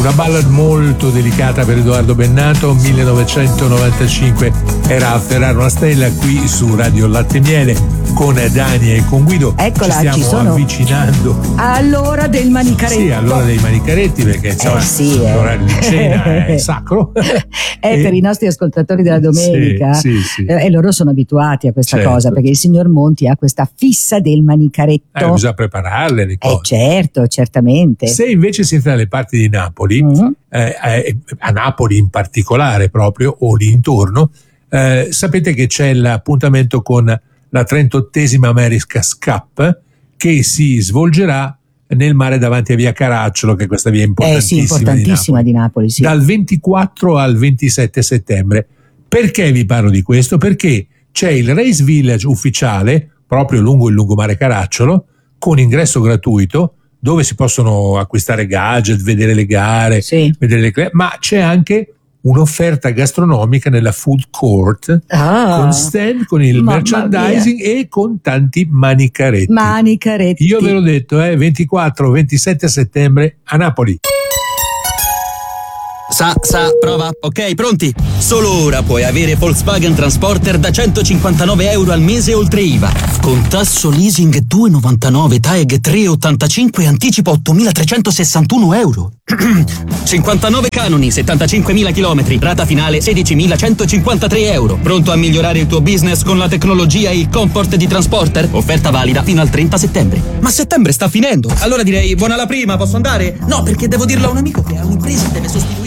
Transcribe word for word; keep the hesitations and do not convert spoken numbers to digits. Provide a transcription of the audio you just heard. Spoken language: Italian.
una ballad molto delicata per Edoardo Bennato, millenovecentonovantacinque, era Afferrare una stella qui su Radio Latte e Miele con Dani e con Guido. Eccola, ci stiamo ci sono avvicinando all'ora del manicaretto. Sì, all'ora dei manicaretti, perché insomma, eh sì, eh. l'orario di cena è sacro. È e... per i nostri ascoltatori della domenica, sì, sì, sì. Eh, e loro sono abituati a questa certo. cosa, perché il signor Monti ha questa fissa del manicaretto. Eh, bisogna prepararle le cose. Eh certo, certamente. Se invece siete dalle parti di Napoli, mm-hmm. eh, eh, a Napoli in particolare proprio, o lì intorno, eh, sapete che c'è l'appuntamento con la trentottesima America's Cup, che si svolgerà nel mare davanti a via Caracciolo, che è questa via importantissima, eh sì, importantissima di Napoli, di Napoli sì. Dal ventiquattro al ventisette settembre. Perché vi parlo di questo? Perché c'è il Race Village ufficiale proprio lungo il lungomare Caracciolo, con ingresso gratuito, dove si possono acquistare gadget, vedere le gare, sì. vedere le... ma c'è anche un'offerta gastronomica nella food court, ah, con stand, con il merchandising mia. E con tanti manicaretti. Manicaretti. Io ve l'ho detto, eh, ventiquattro ventisette settembre a Napoli. Sa, sa, prova, ok, pronti? Solo ora puoi avere Volkswagen Transporter da centocinquantanove euro al mese oltre I V A, con tasso leasing due virgola novantanove, T A G tre virgola ottantacinque e anticipo ottomilatrecentosessantuno euro. cinquantanove canoni, settantacinquemila chilometri, rata finale sedicimilacentocinquantatré euro. Pronto a migliorare il tuo business con la tecnologia e il comfort di Transporter? Offerta valida fino al trenta settembre. Ma settembre sta finendo, allora direi buona la prima, posso andare? No, perché devo dirlo a un amico che ha un'impresa e deve sostituire.